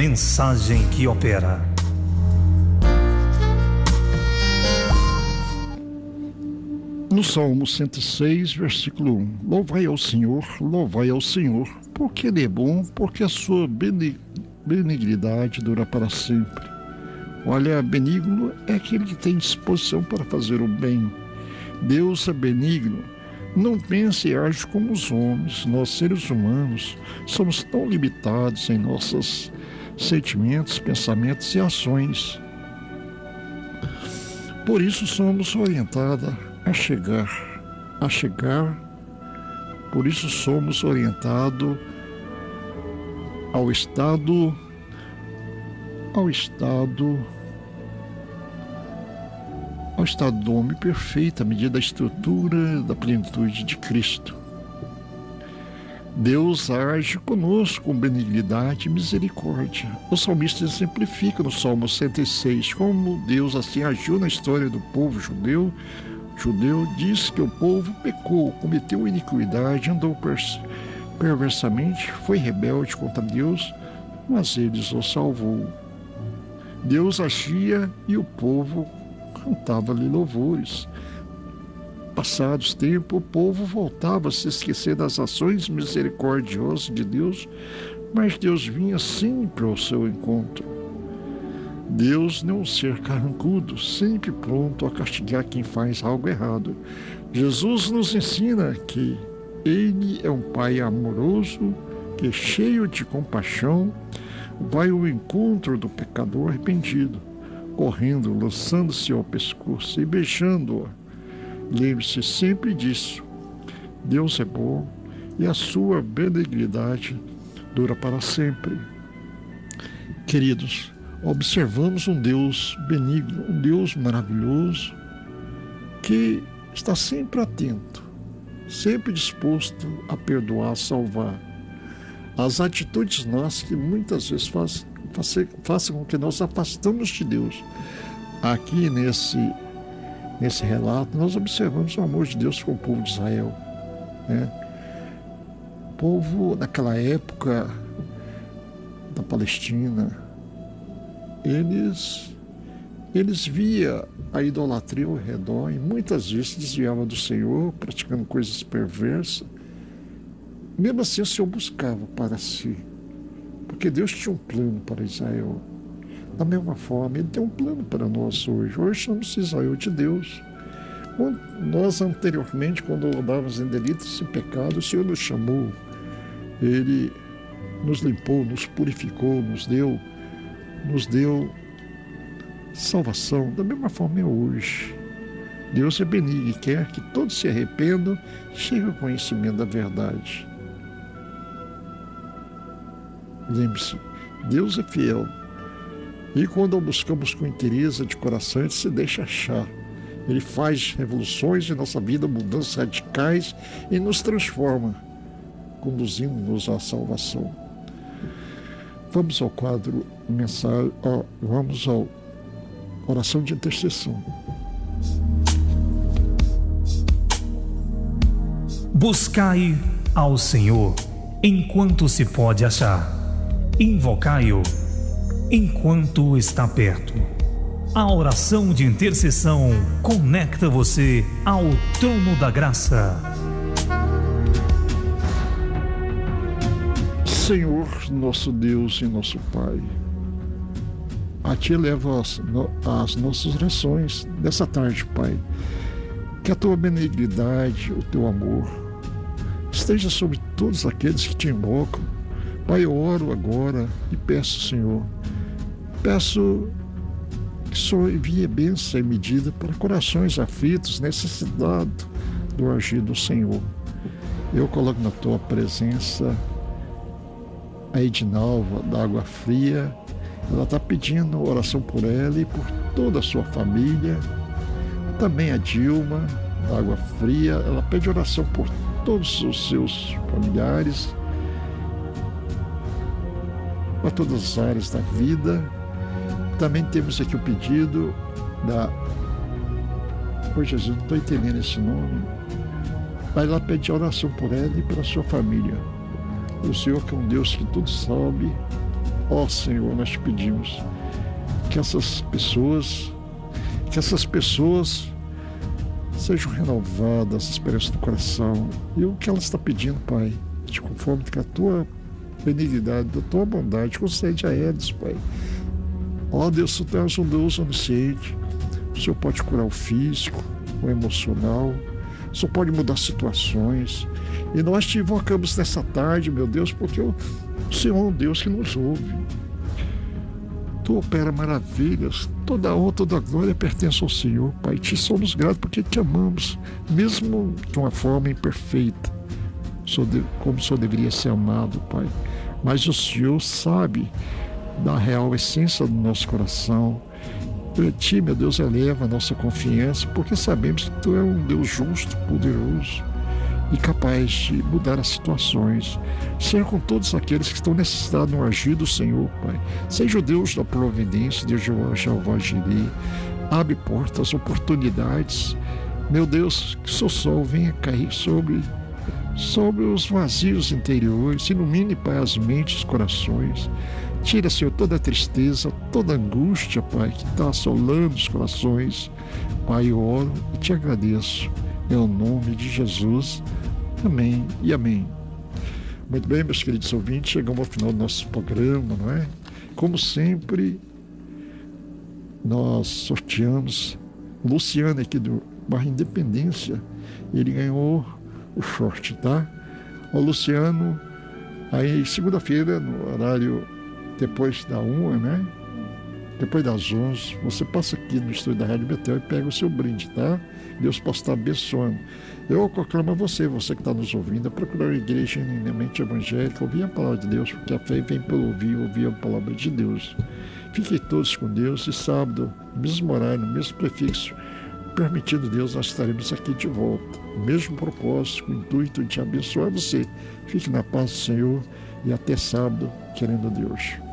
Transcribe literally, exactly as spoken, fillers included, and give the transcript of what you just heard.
Mensagem que opera. No Salmo cento e seis, versículo um: Louvai ao Senhor, louvai ao Senhor, porque Ele é bom, porque a sua benignidade dura para sempre. Olha, benigno é aquele que tem disposição para fazer o bem. Deus é benigno. Não pense e age como os homens. Nós, seres humanos, somos tão limitados em nossos sentimentos, pensamentos e ações. Por isso somos orientados a chegar, a chegar. Por isso somos orientados ao estado, ao estado, ao estado do homem perfeito, à medida da estrutura da plenitude de Cristo. Deus age conosco com benignidade e misericórdia. O salmista exemplifica no Salmo cento e seis como Deus assim agiu na história do povo judeu. Judeu diz que o povo pecou, cometeu iniquidade, andou perversamente, foi rebelde contra Deus, mas Ele os salvou. Deus agia e o povo cantava-lhe louvores. Passados tempos, o povo voltava a se esquecer das ações misericordiosas de Deus, mas Deus vinha sempre ao seu encontro. Deus não é um ser carrancudo, sempre pronto a castigar quem faz algo errado. Jesus nos ensina que Ele é um Pai amoroso, que é cheio de compaixão, vai ao encontro do pecador arrependido, correndo, lançando-se ao pescoço e beijando-o. Lembre-se sempre disso. Deus é bom e a sua benignidade dura para sempre. Queridos, observamos um Deus benigno, um Deus maravilhoso, que está sempre atento, sempre disposto a perdoar, a salvar. As atitudes nossas que muitas vezes fazem, fazem, fazem com que nós afastamos de Deus. Aqui nesse, nesse relato, nós observamos o amor de Deus com o povo de Israel, né? O povo naquela época da Palestina, eles, eles via a idolatria ao redor e muitas vezes desviavam do Senhor, praticando coisas perversas. Mesmo assim, o Senhor buscava para si, porque Deus tinha um plano para Israel. Da mesma forma, Ele tem um plano para nós hoje. Hoje somos Israel de Deus. Nós, anteriormente, quando andávamos em delitos e pecado, o Senhor nos chamou, Ele nos limpou, nos purificou, nos deu, nos deu salvação. Da mesma forma é hoje. Deus é benigno e quer que todos se arrependam e cheguem ao conhecimento da verdade. Lembre-se, Deus é fiel. E quando o buscamos com interesse de coração, Ele se deixa achar. Ele faz revoluções em nossa vida, mudanças radicais e nos transforma, conduzindo-nos à salvação. Vamos ao quadro mensagem, ó, vamos à oração de intercessão. Buscai ao Senhor enquanto se pode achar. Invocai-o enquanto está perto. A oração de intercessão conecta você ao trono da graça. Senhor, nosso Deus e nosso Pai, a Ti elevo as, as nossas orações dessa tarde, Pai. Que a Tua benignidade, o Teu amor, esteja sobre todos aqueles que Te invocam. Pai, eu oro agora e peço, Senhor, peço que o Senhor envie bênção e medida para corações aflitos, necessitados do agir do Senhor. Eu coloco na Tua presença a Edinalva, da Água Fria. Ela está pedindo oração por ela e por toda a sua família. Também a Dilma, da Água Fria, ela pede oração por todos os seus familiares, para todas as áreas da vida. Também temos aqui o pedido da... Oi, Jesus, não estou entendendo esse nome. Vai lá pedir oração por ela e pela sua família. O Senhor, que é um Deus que tudo sabe, Ó Senhor, nós te pedimos que essas pessoas, que essas pessoas sejam renovadas, a esperança do coração. E o que ela está pedindo, Pai, te conforme que a tua benignidade, a tua bondade concede a eles, Pai. Ó Deus, tu és um Deus onisciente. O Senhor pode curar o físico, o emocional. O Senhor pode mudar situações. E nós te invocamos nessa tarde, meu Deus, porque o Senhor é um Deus que nos ouve. Tu opera maravilhas. Toda a honra, toda a glória pertence ao Senhor, Pai. Te somos gratos porque te amamos, mesmo de uma forma imperfeita, como o Senhor deveria ser amado, Pai. Mas o Senhor sabe da real essência do nosso coração. Para ti, meu Deus, eleva a nossa confiança, porque sabemos que tu é um Deus justo, poderoso e capaz de mudar as situações. Seja com todos aqueles que estão necessitados no agir do Senhor, Pai. Seja o Deus da providência, Deus de Jeová Jireh. Abre portas, oportunidades. Meu Deus, que o seu sol venha cair sobre, sobre os vazios interiores. Ilumine, Pai, as mentes, os corações. Tira, Senhor, toda a tristeza, toda a angústia, Pai, que está assolando os corações. Pai, eu oro e te agradeço. Em nome de Jesus. Amém e amém. Muito bem, meus queridos ouvintes, chegamos ao final do nosso programa, não é? Como sempre, nós sorteamos o Luciano aqui do bairro Independência. Ele ganhou o short, tá? O Luciano, aí segunda-feira, no horário depois da uma, né? Depois das onze, você passa aqui no estúdio da Rádio Betel e pega o seu brinde, tá? Deus possa estar abençoando. Eu proclamo a você, você que está nos ouvindo, a procurar uma igreja genuinamente evangélica, ouvir a palavra de Deus, porque a fé vem pelo ouvir, ouvir a palavra de Deus. Fiquem todos com Deus e sábado, no mesmo horário, no mesmo prefixo, permitindo Deus, nós estaremos aqui de volta. O mesmo propósito, com o intuito de abençoar você. Fique na paz do Senhor e até sábado, querendo Deus.